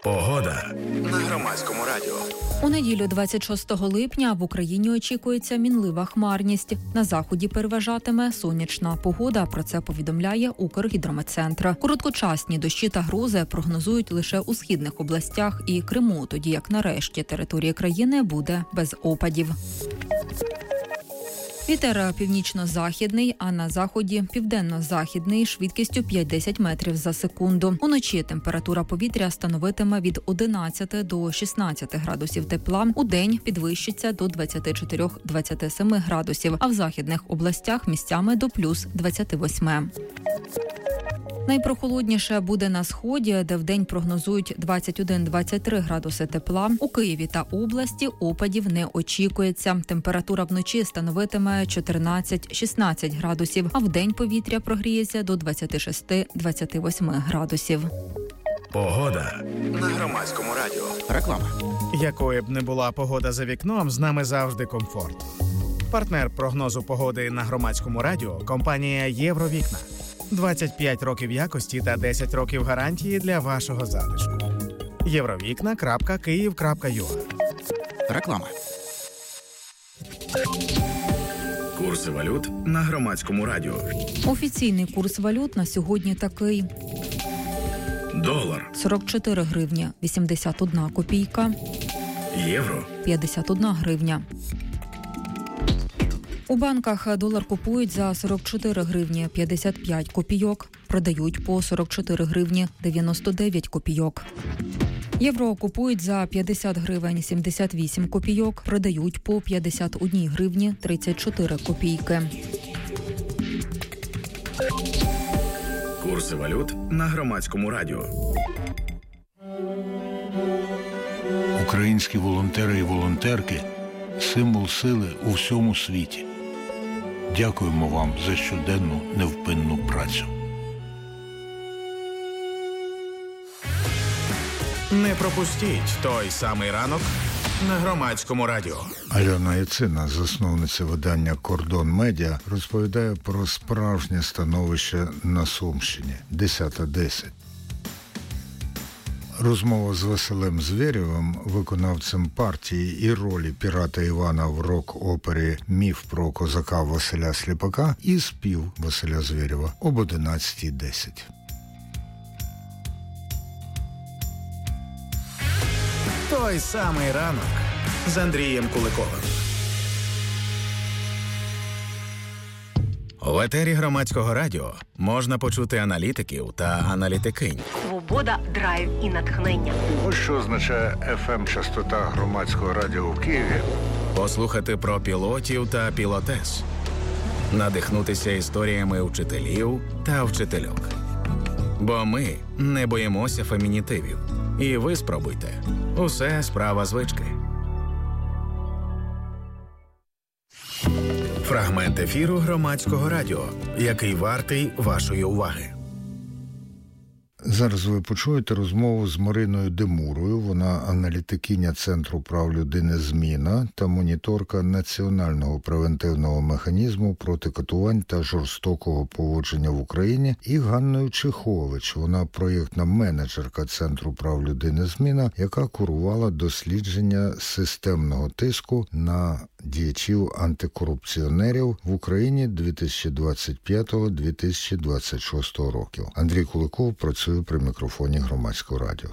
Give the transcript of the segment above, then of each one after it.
Погода на Громадському радіо. У неділю 26 липня в Україні очікується мінлива хмарність. На заході переважатиме сонячна погода, про це повідомляє Укргідрометцентр. Короткочасні дощі та грози прогнозують лише у східних областях і Криму, тоді як на решті території країни буде без опадів. Вітер північно-західний, а на заході південно-західний швидкістю 5-10 метрів за секунду. Уночі температура повітря становитиме від 11 до 16 градусів тепла. Удень підвищиться до 24-27 градусів, а в західних областях місцями до плюс 28. Найпрохолодніше буде на сході, де вдень прогнозують 21-23 градуси тепла. У Києві та області опадів не очікується. Температура вночі становитиме 14-16 градусів, а вдень повітря прогріється до 26-28 градусів. Погода на Громадському радіо. Реклама. Якою б не була погода за вікном, з нами завжди комфорт. Партнер прогнозу погоди на Громадському радіо – компанія «Євровікна». 25 років якості та 10 років гарантії для вашого затишку. Євровікна.Київ.ua. Реклама. Курси валют на Громадському радіо. Офіційний курс валют на сьогодні такий. Долар. 44 гривні 81 копійка. Євро. 51 гривня. У банках долар купують за 44 гривні 55 копійок, продають по 44 гривні 99 копійок. Євро купують за 50 гривень 78 копійок, продають по 51 гривні 34 копійки. Курси валют на Громадському радіо. Українські волонтери і волонтерки – символ сили у всьому світі. Дякуємо вам за щоденну невпинну працю. Не пропустіть той самий ранок на Громадському радіо. Альона Яцина, засновниця видання «Кордон Медіа», розповідає про справжнє становище на Сумщині. 10:10. Розмова з Василем Звєрєвим, виконавцем партії і ролі пірата Івана в рок-опері «Міф про козака Василя Сліпака» і спів Василя Звєрєва об 11:10. Той самий ранок з Андрієм Куликовим. В етері Громадського радіо можна почути аналітиків та аналітикинь. Свобода, драйв і натхнення. Ось що означає FM-частота Громадського радіо в Києві. Послухати про пілотів та пілотес. Надихнутися історіями вчителів та вчительок. Бо ми не боїмося фемінітивів. І ви спробуйте. Усе справа звички. Фрагмент ефіру Громадського радіо, який вартий вашої уваги. Зараз ви почуєте розмову з Мариною Демурою. Вона аналітикиня Центру прав людини «Зміна» та моніторка Національного превентивного механізму проти катувань та жорстокого поводження в Україні. І Ганною Чехович. Вона проєктна менеджерка Центру прав людини «Зміна», яка курувала дослідження системного тиску на діячів антикорупціонерів в Україні 2025-2026 років. Андрій Куликов працює при мікрофоні Громадського радіо.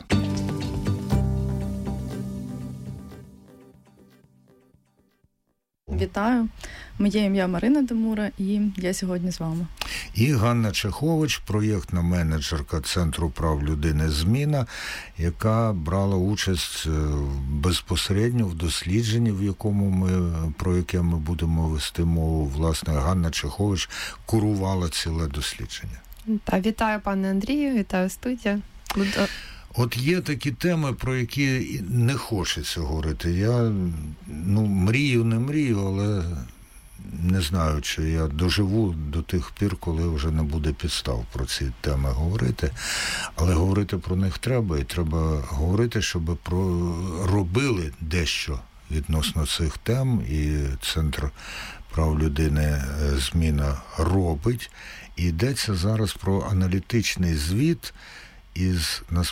Вітаю. Моє ім'я Марина Демура, і я сьогодні з вами. І Ганна Чехович, проєктна менеджерка Центру прав людини «Зміна», яка брала участь безпосередньо в дослідженні, про яке ми будемо вести мову. Власне, Ганна Чехович курувала ціле дослідження. Вітаю, пане Андрію, вітаю, студія. От є такі теми, про які не хочеться говорити. Я, не мрію, але не знаю, чи я доживу до тих пір, коли вже не буде підстав про ці теми говорити. Але говорити про них треба, і треба говорити, щоб робили дещо відносно цих тем, і Центр прав людини «Зміна» робить. І йдеться зараз про аналітичний звіт із, насправді,